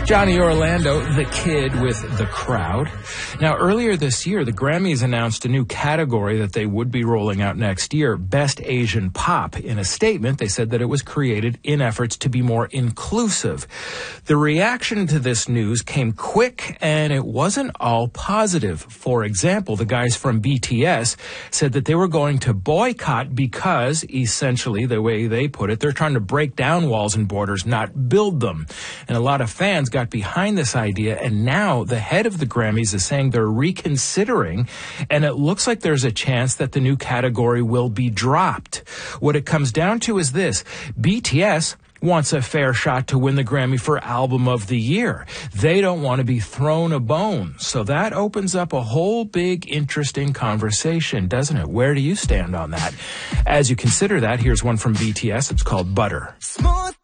Johnny Orlando, the kid with the crowd. Now, earlier this year, the Grammys announced a new category that they would be rolling out next year, Best Asian Pop. In a statement, they said that it was created in efforts to be more inclusive. The reaction to this news came quick, and it wasn't all positive. For example, the guys from BTS said that they were going to boycott because, essentially, the way they put it, they're trying to break down walls and borders, not build them. And a lot of fans got behind this idea, and now the head of the Grammys is saying they're reconsidering, and it looks like there's a chance that the new category will be dropped. What it comes down to is this: BTS wants a fair shot to win the Grammy for Album of the Year. They don't want to be thrown a bone. So that opens up a whole big, interesting conversation, doesn't it? Where do you stand on that? As you consider that, here's one from BTS. It's called Butter.